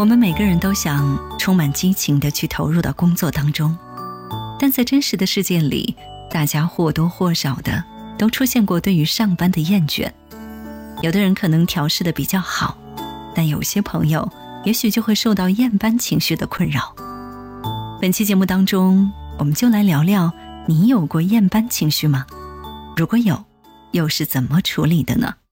我们每个人都想充满激情地去投入到工作当中，但在真实的世界里，大家或多或少的都出现过对于上班的厌倦。有的人可能调试得比较好，但有些朋友也许就会受到厌班情绪的困扰。本期节目当中，我们就来聊聊，你有过厌班情绪吗？如果有，又是怎么处理的呢？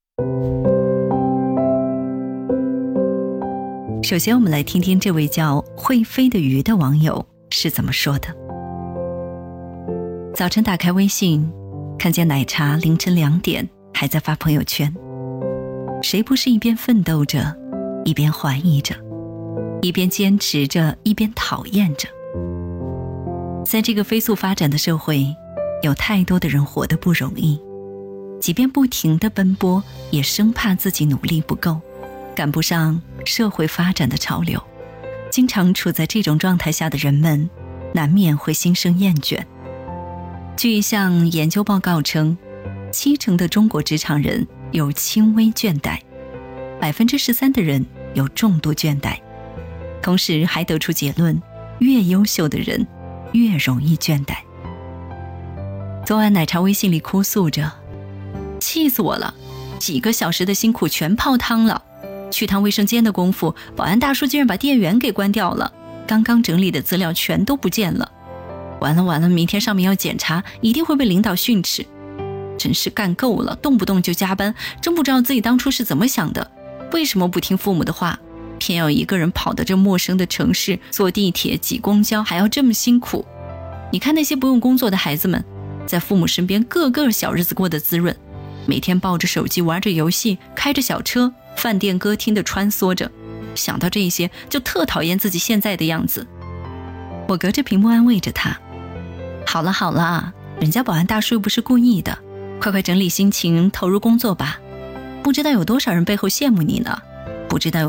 首先我们来听听这位叫会飞的鱼的网友是怎么说的。早晨打开微信，看见奶茶凌晨2点还在发朋友圈，谁不是一边奋斗着，一边怀疑着，一边坚持着，一边讨厌着。在这个飞速发展的社会，有太多的人活得不容易，即便不停地奔波，也生怕自己努力不够，赶不上社会发展的潮流。经常处在这种状态下的人们，难免会心生厌倦。据一项研究报告称，70%的中国职场人有轻微倦怠，13%的人有重度倦怠。同时还得出结论，越优秀的人越容易倦怠。昨晚奶茶微信里哭诉着，气死我了，几个小时的辛苦全泡汤了，去趟卫生间的功夫，保安大叔竟然把电源给关掉了，刚刚整理的资料全都不见了。完了，明天上面要检查，一定会被领导训斥。真是干够了，动不动就加班，真不知道自己当初是怎么想的，为什么不听父母的话，偏要一个人跑到这陌生的城市，坐地铁挤公交还要这么辛苦。你看那些不用工作的孩子们，在父母身边个个小日子过得滋润，每天抱着手机玩着游戏，开着小车，饭店歌厅的穿梭着，想到这些就特讨厌自己现在的样子。我隔着屏幕安慰着他，好了，人家保安大叔又不是故意的，快整理心情，投入工作吧。不知道有多少人背后羡慕你呢，不知道有